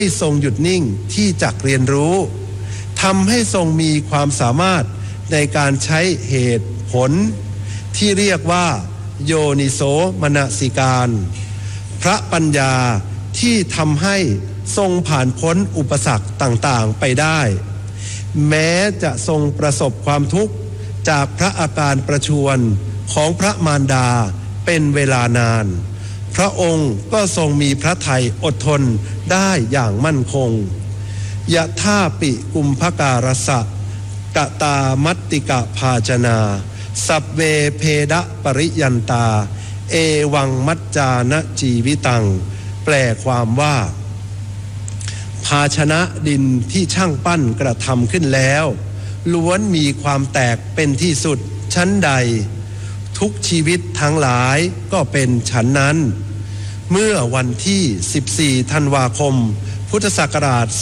ทรงหยุดนิ่งที่จักเรียนรู้ทำให้ทรงมีความสามารถในการใช้เหตุผลที่เรียกว่าโยนิโสมนสิการพระปัญญาที่ทำให้ทรงผ่านพ้นอุปสรรคต่างๆไปได้แม้จะทรงประสบความทุกข์จากพระอาการประชวรของพระมารดาเป็นเวลานานพระองค์ก็ทรงมีพระทัยอดทนได้อย่างมั่นคงยะธาปิกุมภการสะกะตามัตติกะภาชนาสัพเวเพดะปริยันตาเอวังมัจจานะจีวิตังแปลความว่าภาชนะดินที่ช่างปั้นกระทำขึ้นแล้วล้วนมีความแตกเป็นที่สุดชั้นใดทุกชีวิตทั้งหลายก็เป็นฉันนั้นเมื่อวันที่14ธันวาคมพุทธศักราช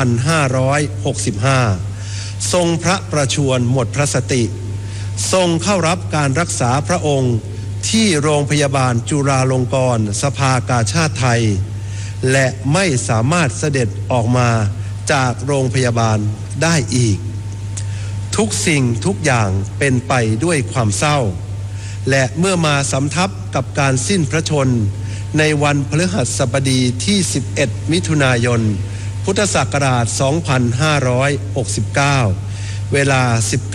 2565ทรงพระประชวรหมดพระสติทรงเข้ารับการรักษาพระองค์ที่โรงพยาบาลจุฬาลงกรณ์สภากาชาดไทยและไม่สามารถเสด็จออกมาจากโรงพยาบาลได้อีกทุกสิ่งทุกอย่างเป็นไปด้วยความเศร้าและเมื่อมาสำทับกับการสิ้นพระชนในวันพฤหัสบดีที่11มิถุนายนพุทธศักราช2569เวลา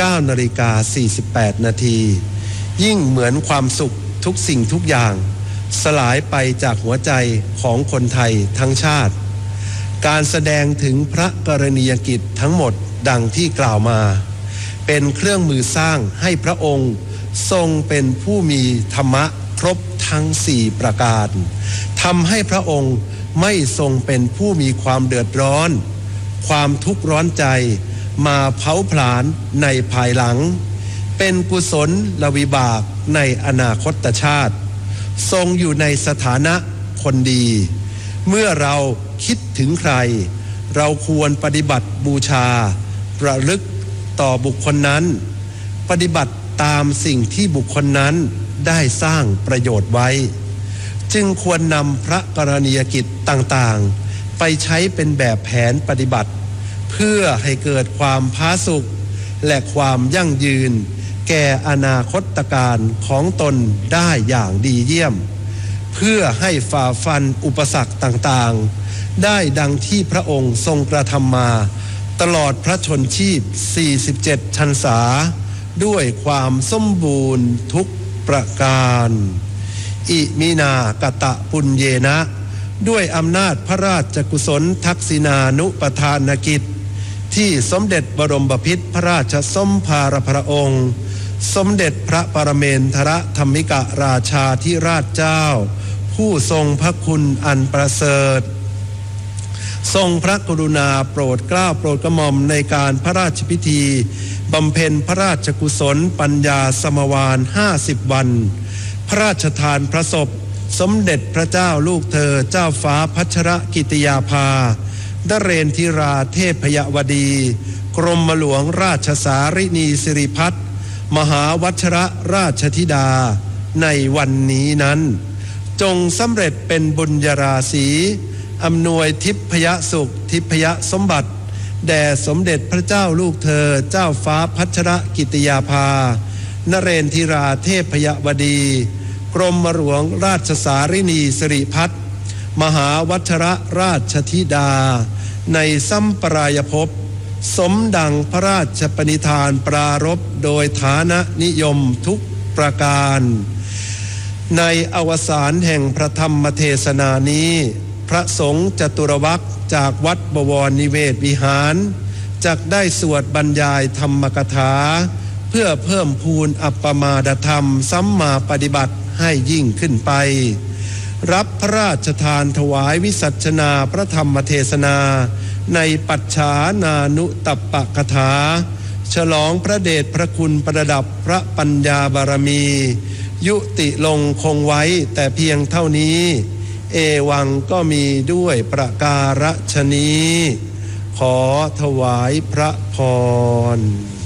19:48 นาทียิ่งเหมือนความสุขทุกสิ่งทุกอย่างสลายไปจากหัวใจของคนไทยทั้งชาติการแสดงถึงพระกรณียกิจทั้งหมดดังที่กล่าวมาเป็นเครื่องมือสร้างให้พระองค์ทรงเป็นผู้มีธรรมะครบทั้ง4ประการทำให้พระองค์ไม่ทรงเป็นผู้มีความเดือดร้อนความทุกข์ร้อนใจมาเผาผลาญในภายหลังเป็นกุศลและวิบากในอนาคตชาติทรงอยู่ในสถานะคนดีเมื่อเราคิดถึงใครเราควรปฏิบัติบูชาระลึกต่อบุคคลนั้นปฏิบัติตามสิ่งที่บุคคลนั้นได้สร้างประโยชน์ไว้จึงควรนำพระกรณียกิจต่างๆไปใช้เป็นแบบแผนปฏิบัติเพื่อให้เกิดความผาสุกและความยั่งยืนแก่อนาคตการของตนได้อย่างดีเยี่ยมเพื่อให้ฝ่าฟันอุปสรรคต่างๆได้ดังที่พระองค์ทรงกระทำมาตลอดพระชนชีพ47พรรษาด้วยความสมบูรณ์ทุกประการอิมินากตะปุญเยนะด้วยอำนาจพระราชกุศลทักษิณานุปทานกิจที่สมเด็จบรมบพิตรพระราชสมภารพระองค์สมเด็จพระปรเมนทรธรรมิกราชาธิราชเจ้าผู้ทรงพระคุณอันประเสริฐทรงพระกรุณาโปรดเกล้าโปรดกระหม่อมในการพระราชพิธีบำเพ็ญพระราชกุศลปัญญาสมวาน50 วันพระราชทานพระศพสมเด็จพระเจ้าลูกเธอเจ้าฟ้าพัชรกิติยาภานเรนทิราเทพยวดีกรมหลวงราชสารินีสิริพัฒน์มหาวัชรราชธิดาในวันนี้นั้นจงสำเร็จเป็นบุญญาราศีอำนวยทิพยสุขทิพยสมบัติแด่สมเด็จพระเจ้าลูกเธอเจ้าฟ้าพัชรกิติยาภานเรนทิราเทพยวดีกรมหลวงราชสารินีสิริพัฒน์มหาวัชรราชธิดาในสัมปรายภพสมดังพระราชปณิธานปรารภโดยฐานะนิยมทุกประการในอวสานแห่งพระธรรมเทศนานี้พระสงฆ์จตุรวรรคจากวัดบวรนิเวศวิหารจักได้สวดบรรยายธรรมกถาเพื่อเพิ่มพูนอัปปมาดธรรมสัมมาปฏิบัติให้ยิ่งขึ้นไปรับพระราชทานถวายวิสัชนาพระธรรมเทศนาในปัจฉานานุตัปปกถาฉลองพระเดชพระคุณประดับพระปัญญาบารมียุติลงคงไว้แต่เพียงเท่านี้เอวังก็มีด้วยประการฉนี้ขอถวายพระพร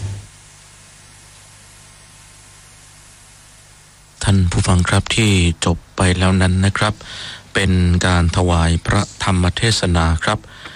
ท่านผู้ฟังครับที่จบไปแล้วนั้นนะครับเป็นการถวายพระธรรมเทศนาครับ